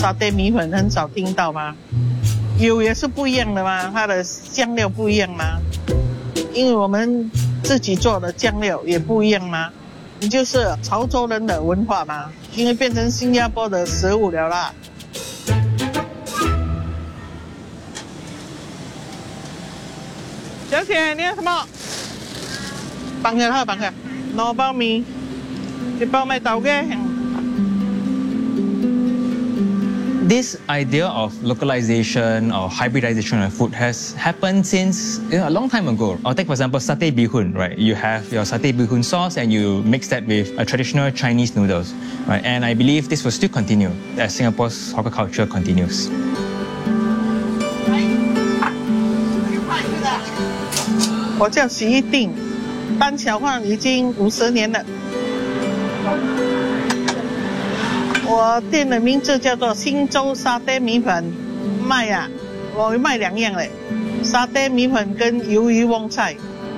沙爹米粉很少听到吗？油也是不一样的嘛，它的酱料不一样嘛，因为我们自己做的酱料也不一样嘛。你就是潮州人的文化嘛，因为变成新加坡的食物了啦。小姐，你要什么？放下它，放下。萝卜米，一包麦豆嘅。 This idea of localization or hybridization of food has happened since a long time ago. Or take for example satay bee hoon, right? You have your satay bee hoon sauce and you mix that with a traditional Chinese noodles, right? And I believe this will still continue as Singapore's hawker culture continues. 我叫徐一定，蛋炒饭已经50年了。我店的名字叫做新洲沙爹米粉，卖啊，我卖2样嘞，沙爹米粉跟鱿鱼旺菜。